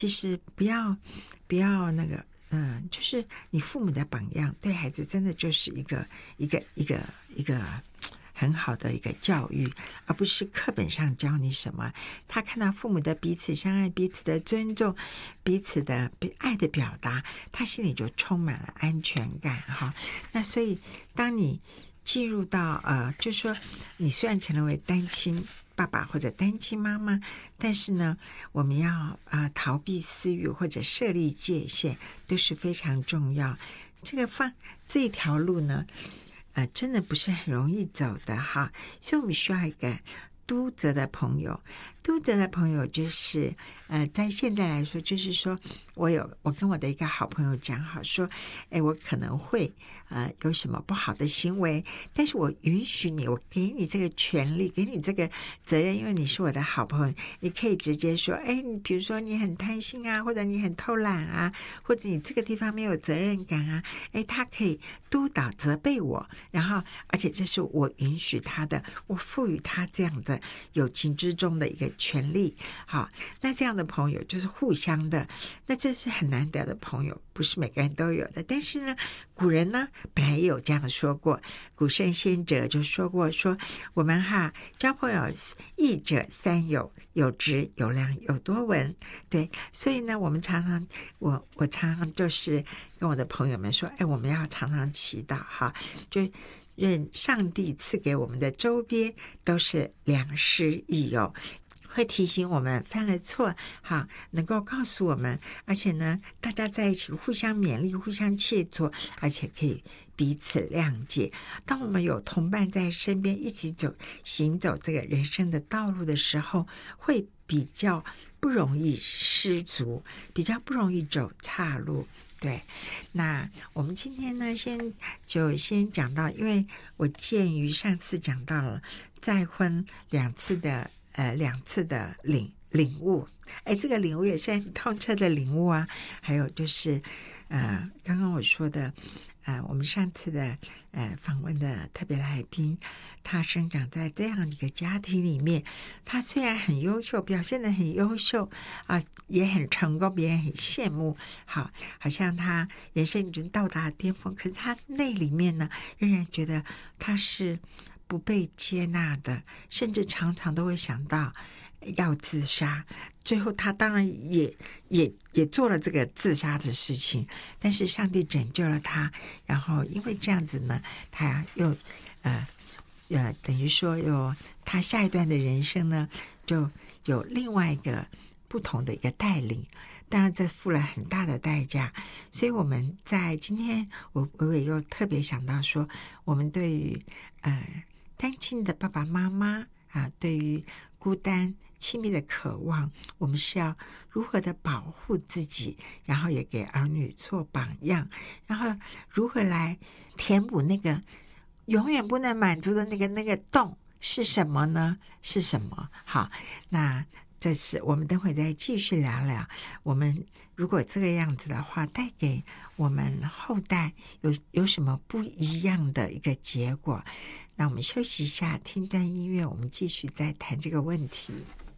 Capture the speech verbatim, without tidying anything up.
其实不要不要那个，嗯，就是你父母的榜样，对孩子真的就是一个一个一个一个很好的一个教育，而不是课本上教你什么。他看到父母的彼此相爱、彼此的尊重、彼此的爱的表达，他心里就充满了安全感哈。那所以，当你进入到呃，就是说，你虽然成为单亲爸爸或者单亲妈妈，但是呢，我们要啊、呃、逃避私欲或者设立界限都是非常重要。这个放这一条路呢，呃，真的不是很容易走的哈，所以我们需要一个督责的朋友。督责的朋友就是呃，在现在来说，就是说我有我跟我的一个好朋友讲好说，哎，我可能会呃有什么不好的行为，但是我允许你，我给你这个权利，给你这个责任，因为你是我的好朋友，你可以直接说，哎，你比如说你很贪心啊，或者你很偷懒啊，或者你这个地方没有责任感啊，哎，他可以督导责备我，然后而且这是我允许他的，我赋予他这样的友情之中的一个权利。好，那这样的朋友就是互相的，那这是很难得的朋友，不是每个人都有的。但是呢，古人呢本来也有这样说过，古圣先哲就说过，说我们哈交朋友益者三友，有直有量有多闻。对，所以呢，我们常常我我常常就是跟我的朋友们说，哎，我们要常常祈祷哈，就愿上帝赐给我们的周边都是良师益友，会提醒我们犯了错，好，能够告诉我们，而且呢，大家在一起互相勉励，互相切磋，而且可以彼此谅解。当我们有同伴在身边，一起走行走这个人生的道路的时候，会比较不容易失足，比较不容易走岔路。对，那我们今天呢，先就先讲到，因为我鉴于上次讲到了再婚两次的呃两次的领领悟，哎，这个领悟也是很透彻的领悟啊。还有就是呃，刚刚我说的呃，我们上次的呃访问的特别来宾，他生长在这样一个家庭里面，他虽然很优秀，表现得很优秀啊、呃，也很成功，别人很羡慕，好，好像他人生已经到达巅峰，可是他那里面呢，仍然觉得他是不被接纳的，甚至常常都会想到要自杀。最后他当然也也也做了这个自杀的事情，但是上帝拯救了他，然后因为这样子呢，他又呃呃等于说有他下一段的人生呢，就有另外一个不同的一个带领。当然这付了很大的代价，所以我们在今天我我也又特别想到说，我们对于呃单亲的爸爸妈妈啊，对于孤单亲密的渴望，我们是要如何的保护自己，然后也给儿女做榜样，然后如何来填补那个永远不能满足的那个那个洞是什么呢？是什么？好，那这是我们等会再继续聊聊，我们如果这个样子的话，带给我们后代有有什么不一样的一个结果。那我们休息一下，听段音乐，我们继续再谈这个问题。